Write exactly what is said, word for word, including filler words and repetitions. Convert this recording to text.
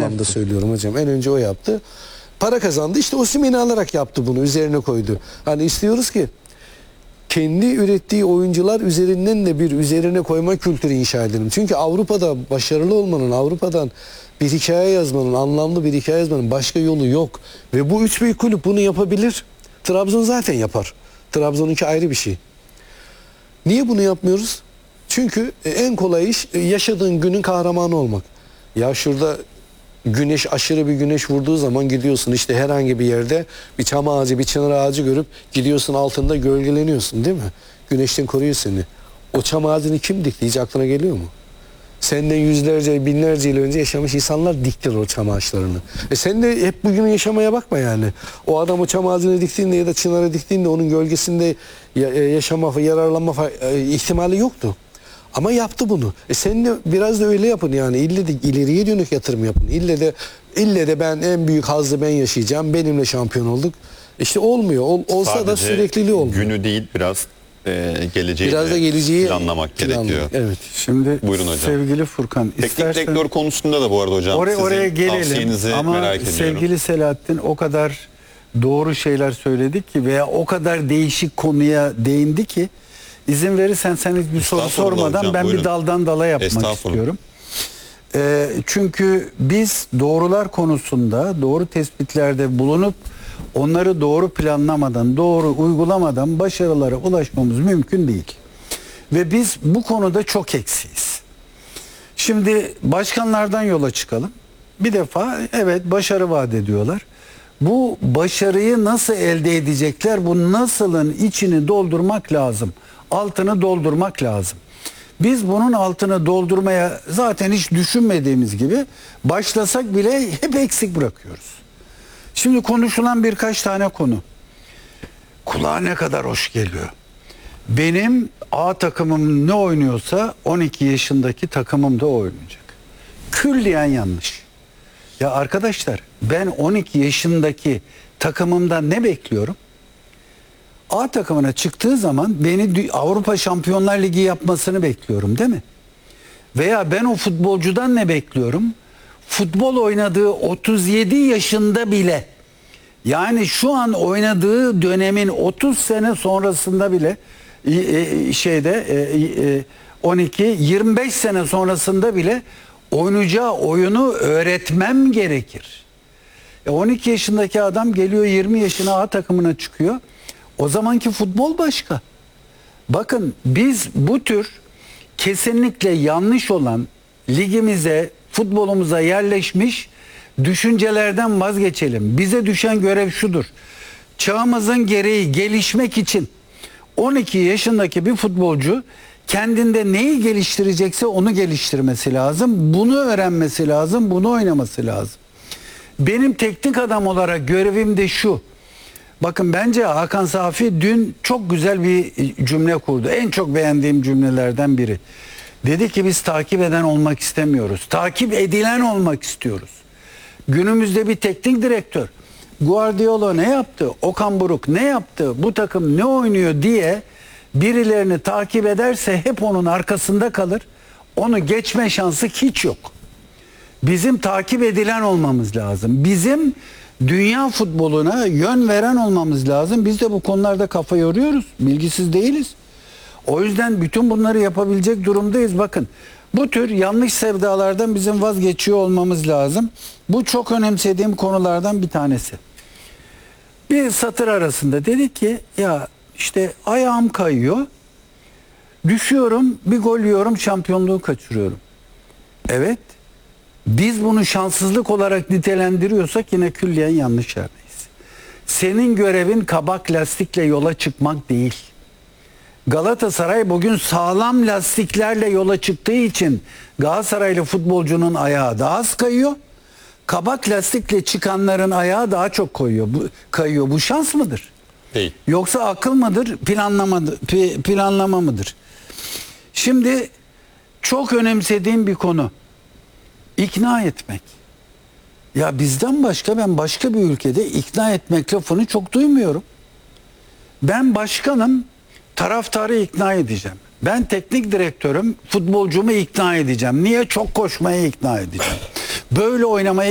anlamda yaptı. söylüyorum hocam. En önce o yaptı. Para kazandı. İşte Osimhen'i alarak yaptı bunu. Üzerine koydu. Hani istiyoruz ki kendi ürettiği oyuncular üzerinden de bir üzerine koyma kültürü inşa edelim. Çünkü Avrupa'da başarılı olmanın, Avrupa'dan bir hikaye yazmanın, anlamlı bir hikaye yazmanın başka yolu yok. Ve bu üç büyük kulüp bunu yapabilir. Trabzon zaten yapar. Trabzon'unki ayrı bir şey. Niye bunu yapmıyoruz? Çünkü en kolay iş yaşadığın günün kahramanı olmak. Ya şurada güneş, aşırı bir güneş vurduğu zaman gidiyorsun işte herhangi bir yerde bir çam ağacı, bir çınar ağacı görüp gidiyorsun, altında gölgeleniyorsun, değil mi? Güneşten koruyor seni. O çam ağacını kim dikti? Hiç aklına geliyor mu? Senden yüzlerce, binlerce yıl önce yaşamış insanlar diktiler o çam ağaçlarını. E sen de hep bugünü yaşamaya bakma yani. O adam o çam ağacını diktiğinde ya da çınarı diktiğinde onun gölgesinde yaşama, yararlanma ihtimali yoktu. Ama yaptı bunu. E sen de biraz da öyle yapın yani. İlle de ileriye dönük yatırım yapın. İlle de ille de ben en büyük hazzı ben yaşayacağım. Benimle şampiyon olduk. İşte olmuyor. Ol, olsa Sadece da sürekliliği olmuyor. Günü değil, biraz e, geleceği biraz da geleceği planlamak planlamak gerekiyor. Evet. Şimdi Buyurun hocam. sevgili Furkan, Teknik istersen direktör konusunda da bu arada hocam oraya, sizin oraya gelelim tavsiyenizi ama merak ediyorum. sevgili Selahattin o kadar doğru şeyler söyledik ki veya o kadar değişik konuya değindi ki izin verirsen sen hiçbir soru sormadan hocam, ben buyurun. bir daldan dala yapmak istiyorum. Ee, çünkü biz doğrular konusunda doğru tespitlerde bulunup onları doğru planlamadan, doğru uygulamadan başarılara ulaşmamız mümkün değil. Ve biz bu konuda çok eksiyiz. Şimdi başkanlardan yola çıkalım. Bir defa evet başarı vaat ediyorlar. Bu başarıyı nasıl elde edecekler? Bu nasılın içini doldurmak lazım. Altını doldurmak lazım. Biz bunun altını doldurmaya zaten hiç düşünmediğimiz gibi başlasak bile hep eksik bırakıyoruz. Şimdi konuşulan birkaç tane konu. Kulağa ne kadar hoş geliyor. Benim A takımım ne oynuyorsa on iki yaşındaki takımım da oynayacak. Külliyen yanlış. Ya arkadaşlar ben on iki yaşındaki takımımdan ne bekliyorum? A takımına çıktığı zaman beni Avrupa Şampiyonlar Ligi yapmasını bekliyorum, değil mi? Veya ben o futbolcudan ne bekliyorum? Futbol oynadığı otuz yedi yaşında bile, yani şu an oynadığı dönemin otuz sene sonrasında bile şeyde on iki yirmi beş sene sonrasında bile oynayacağı oyunu öğretmem gerekir. on iki yaşındaki adam geliyor yirmi yaşına A takımına çıkıyor. O zamanki futbol başka. Bakın biz bu tür kesinlikle yanlış olan ligimize, futbolumuza yerleşmiş düşüncelerden vazgeçelim. Bize düşen görev şudur. Çağımızın gereği gelişmek için on iki yaşındaki bir futbolcu kendinde neyi geliştirecekse onu geliştirmesi lazım. Bunu öğrenmesi lazım, bunu oynaması lazım. Benim teknik adam olarak görevim de şu. Bakın bence Hakan Safi dün çok güzel bir cümle kurdu. En çok beğendiğim cümlelerden biri. Dedi ki biz takip eden olmak istemiyoruz. Takip edilen olmak istiyoruz. Günümüzde bir teknik direktör Guardiola ne yaptı? Okan Buruk ne yaptı? Bu takım ne oynuyor diye birilerini takip ederse hep onun arkasında kalır. Onu geçme şansı hiç yok. Bizim takip edilen olmamız lazım. Bizim dünya futboluna yön veren olmamız lazım. Biz de bu konularda kafa yoruyoruz. Bilgisiz değiliz. O yüzden bütün bunları yapabilecek durumdayız. Bakın bu tür yanlış sevdalardan bizim vazgeçiyor olmamız lazım. Bu çok önemsediğim konulardan bir tanesi. Bir satır arasında dedi ki ya işte ayağım kayıyor. Düşüyorum, bir gol yiyorum, şampiyonluğu kaçırıyorum. Evet. Biz bunu şanssızlık olarak nitelendiriyorsak yine külliyen yanlış yerdeyiz. Senin görevin kabak lastikle yola çıkmak değil. Galatasaray bugün sağlam lastiklerle yola çıktığı için Galatasaraylı futbolcunun ayağı daha az kayıyor. Kabak lastikle çıkanların ayağı daha çok koyuyor, bu, kayıyor. Bu şans mıdır? Değil. Yoksa akıl mıdır, planlama, planlama mıdır? Şimdi çok önemsediğim bir konu. İkna etmek. Ya bizden başka ben başka bir ülkede ikna etmek lafını çok duymuyorum. Ben başkanım, taraftarı ikna edeceğim. Ben teknik direktörüm, futbolcumu ikna edeceğim. Niye? Çok koşmaya ikna edeceğim. Böyle oynamaya